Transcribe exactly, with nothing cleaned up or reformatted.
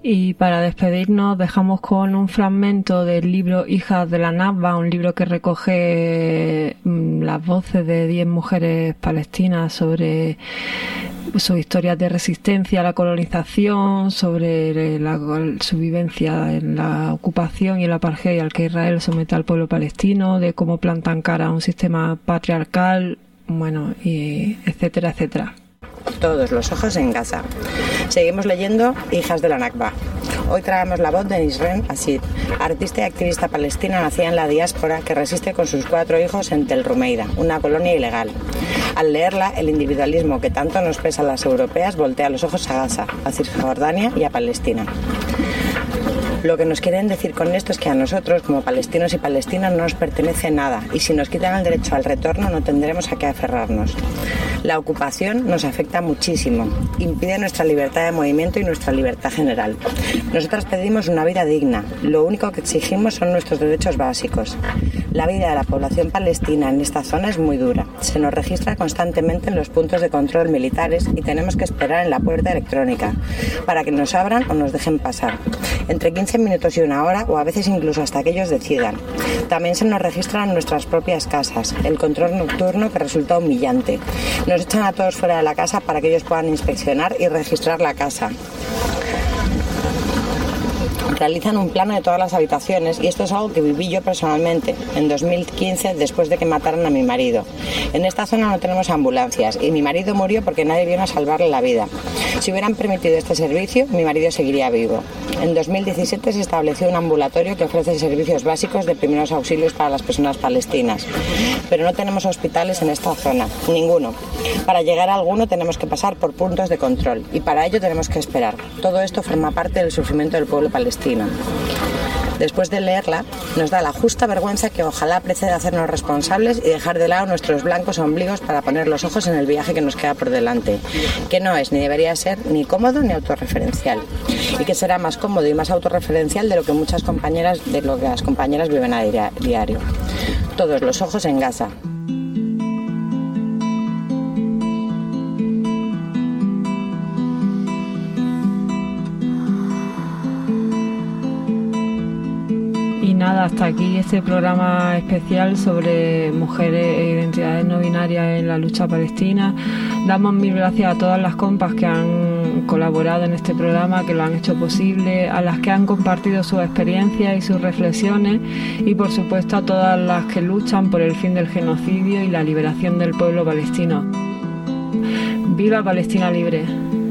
Y para despedirnos dejamos con un fragmento del libro Hijas de la Nakba, un libro que recoge las voces de diez mujeres palestinas sobre sus historias de resistencia a la colonización, sobre la, su vivencia en la ocupación y el apartheid al que Israel somete al pueblo palestino, de cómo plantan cara a un sistema patriarcal, bueno, y etcétera, etcétera. Todos los ojos en Gaza. Seguimos leyendo Hijas de la Nakba. Hoy traemos la voz de Nisreen Asid, artista y activista palestina nacida en la diáspora que resiste con sus cuatro hijos en Tel Rumeida, una colonia ilegal. Al leerla, el individualismo que tanto nos pesa a las europeas voltea los ojos a Gaza, a Cisjordania y a Palestina. Lo que nos quieren decir con esto es que a nosotros, como palestinos y palestinas, no nos pertenece nada, y si nos quitan el derecho al retorno no tendremos a qué aferrarnos. La ocupación nos afecta muchísimo, impide nuestra libertad de movimiento y nuestra libertad general. Nosotras pedimos una vida digna, lo único que exigimos son nuestros derechos básicos. La vida de la población palestina en esta zona es muy dura, se nos registra constantemente en los puntos de control militares y tenemos que esperar en la puerta electrónica para que nos abran o nos dejen pasar. Entre quince minutos y una hora, o a veces incluso hasta que ellos decidan. También se nos registran en nuestras propias casas, el control nocturno que resulta humillante. Nos echan a todos fuera de la casa para que ellos puedan inspeccionar y registrar la casa. Realizan un plano de todas las habitaciones y esto es algo que viví yo personalmente en dos mil quince después de que mataran a mi marido. En esta zona no tenemos ambulancias y mi marido murió porque nadie vino a salvarle la vida. Si hubieran permitido este servicio, mi marido seguiría vivo. En dos mil diecisiete se estableció un ambulatorio que ofrece servicios básicos de primeros auxilios para las personas palestinas, pero no tenemos hospitales en esta zona, ninguno. Para llegar a alguno tenemos que pasar por puntos de control y para ello tenemos que esperar. Todo esto forma parte del sufrimiento del pueblo palestino. Después de leerla, nos da la justa vergüenza que ojalá preceda a hacernos responsables y dejar de lado nuestros blancos ombligos para poner los ojos en el viaje que nos queda por delante, que no es ni debería ser ni cómodo ni autorreferencial, y que será más cómodo y más autorreferencial de lo que muchas compañeras, de lo que las compañeras viven a diario. Todos los ojos en Gaza. Nada, hasta aquí este programa especial sobre mujeres e identidades no binarias en la lucha palestina. Damos mil gracias a todas las compas que han colaborado en este programa, que lo han hecho posible, a las que han compartido sus experiencias y sus reflexiones y por supuesto a todas las que luchan por el fin del genocidio y la liberación del pueblo palestino. ¡Viva Palestina libre!